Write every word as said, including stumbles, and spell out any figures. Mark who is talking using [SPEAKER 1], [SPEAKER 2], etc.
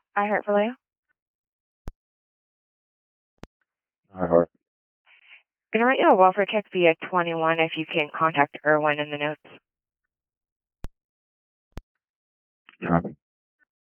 [SPEAKER 1] iHeart Vallejo.
[SPEAKER 2] iHeart.
[SPEAKER 1] Gonna write you a welfare check via twenty-one if you can contact Irwin in the notes.
[SPEAKER 2] Copy.